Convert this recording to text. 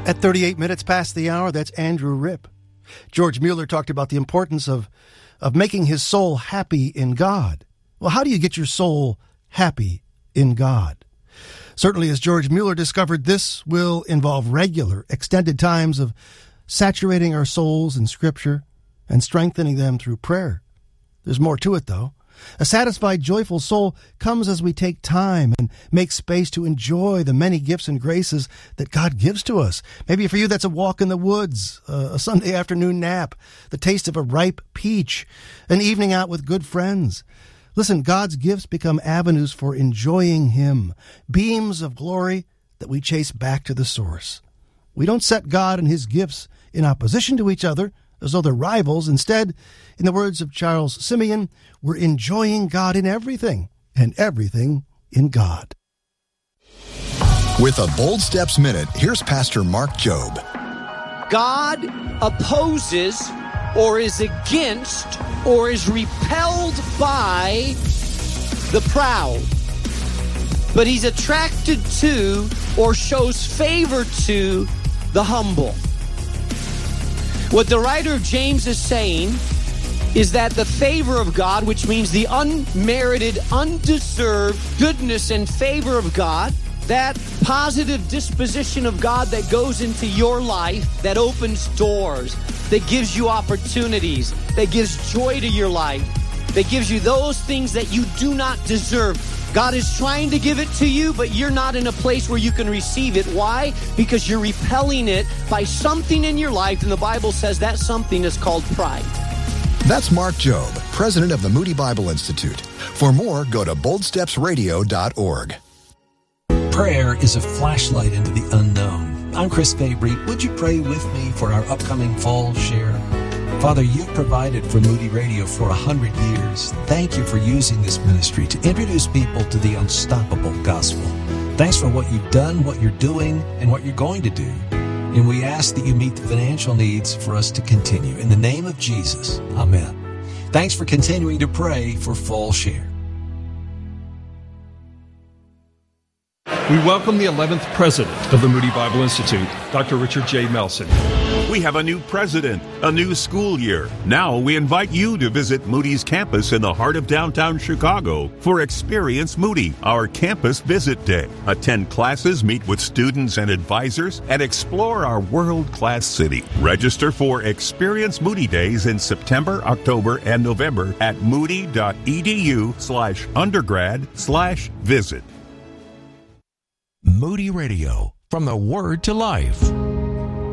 At 38 minutes past the hour, that's Andrew Ripp. George Mueller talked about the importance of making his soul happy in God. Well, how do you get your soul happy in God? Certainly, as George Mueller discovered, this will involve regular, extended times of saturating our souls in Scripture and strengthening them through prayer. There's more to it, though. A satisfied, joyful soul comes as we take time and make space to enjoy the many gifts and graces that God gives to us. Maybe for you, that's a walk in the woods, a Sunday afternoon nap, the taste of a ripe peach, an evening out with good friends. Listen, God's gifts become avenues for enjoying Him, beams of glory that we chase back to the source. We don't set God and His gifts in opposition to each other, as though they're rivals. Instead, in the words of Charles Simeon, we're enjoying God in everything, and everything in God. With a Bold Steps Minute, here's Pastor Mark Jobe. God opposes or is against or is repelled by the proud, but He's attracted to or shows favor to the humble. What the writer of James is saying is that the favor of God, which means the unmerited, undeserved goodness and favor of God, that positive disposition of God that goes into your life, that opens doors, that gives you opportunities, that gives joy to your life, that gives you those things that you do not deserve. God is trying to give it to you, but you're not in a place where you can receive it. Why? Because you're repelling it by something in your life, and the Bible says that something is called pride. That's Mark Jobe, president of the Moody Bible Institute. For more, go to boldstepsradio.org. Prayer is a flashlight into the unknown. I'm Chris Fabry. Would you pray with me for our upcoming fall share? Father, you've provided for Moody Radio for 100 years. Thank you for using this ministry to introduce people to the unstoppable gospel. Thanks for what you've done, what you're doing, and what you're going to do. And we ask that you meet the financial needs for us to continue. In the name of Jesus, amen. Thanks for continuing to pray for Fall Share. We welcome the 11th president of the Moody Bible Institute, Dr. Richard J. Melson. We have a new president, a new school year. Now we invite you to visit Moody's campus in the heart of downtown Chicago for Experience Moody, our campus visit day. Attend classes, meet with students and advisors, and explore our world-class city. Register for Experience Moody Days in September, October, and November at moody.edu/undergrad/visit. Moody Radio, from the Word to Life.